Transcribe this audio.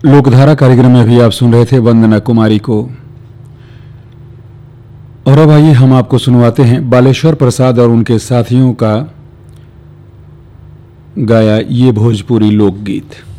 लोकधारा कार्यक्रम में भी आप सुन रहे थे वंदना कुमारी को। और अब आइए हम आपको सुनवाते हैं बालेश्वर प्रसाद और उनके साथियों का गाया ये भोजपुरी लोकगीत।